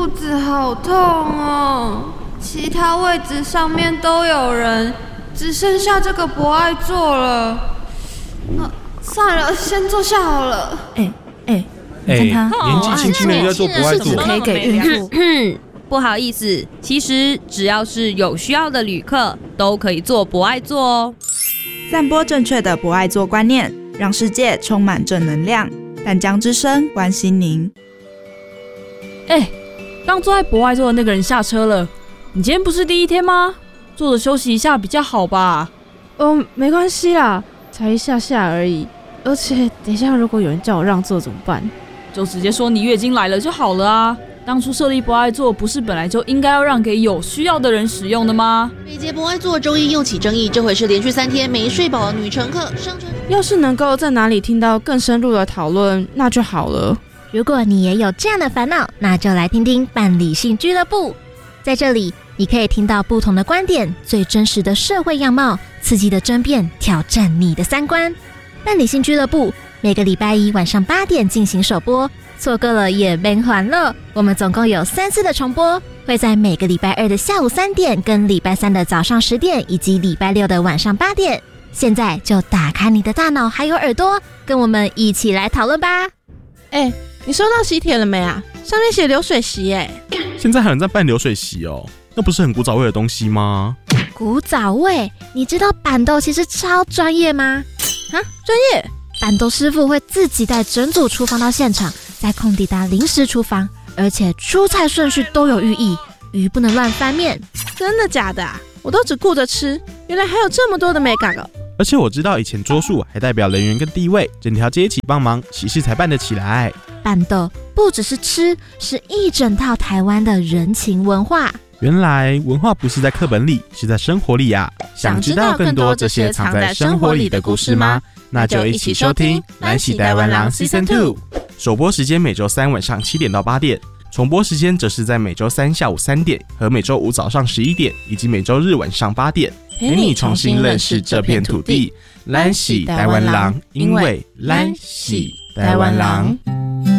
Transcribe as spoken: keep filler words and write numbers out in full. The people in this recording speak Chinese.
肚子好痛哦，其他位置上面都有人，只剩下这个博爱座了。那算了，先坐下好了。 哎哎，你看他年纪轻轻的要做博爱座， 可以给孕妇。 不好意思，其实只要是有需要的旅客，都可以坐博爱座哦。 散播正确的博爱座观念，让世界充满正能量。淡江之声关心您。 哎，刚坐在博爱座的那个人下车了。你今天不是第一天吗？坐着休息一下比较好吧？ 哦，没关系啦，才一下下而已。而且等一下如果有人叫我让座怎么办？ 就直接说你月经来了就好了啊。当初设立博爱座不是本来就应该要让给有需要的人使用的吗？ 北捷博爱座周一又起争议，这回是连续三天没睡饱的女乘客上车。 要是能够在哪里听到更深入的讨论，那就好了。 如果你也有这样的烦恼，那就来听听伴理性俱乐部。在这里，你可以听到不同的观点，最真实的社会样貌，刺激的争辩，挑战你的三观。伴理性俱乐部每个礼拜一晚上八点进行首播，错过了也别还了。我们总共有三次的重播，会在每个礼拜二的下午三点、跟礼拜三的早上十点，以及礼拜六的晚上八点。现在就打开你的大脑还有耳朵，跟我们一起来讨论吧。 哎、欸，你收到喜帖了没啊？上面写流水席哎、欸。 现在还有人在办流水席哦，那不是很古早味的东西吗？ 古早味？你知道板豆其实超专业吗？ 啊，专业？ 板豆师傅会自己带整组厨房到现场，在空地搭临时厨房，而且出菜顺序都有寓意，鱼不能乱翻面。 真的假的啊？我都只顾着吃，原来还有这么多的美感哦。 而且我知道以前桌数还代表人员跟地位，整条街一起帮忙，喜事才办得起来。 板豆不只是吃，是一整套台湾的人情文化。 原来文化不是在课本里，是在生活里啊！想知道更多这些藏在生活里的故事吗？那就一起收听《咱是台湾人 Season 二》。首播时间每周三晚上七点到八点，重播时间则是在每周三下午三点和每周五早上十一点，以及每周日晚上八点，陪你重新认识这片土地。咱是台湾人，因为咱是台湾人。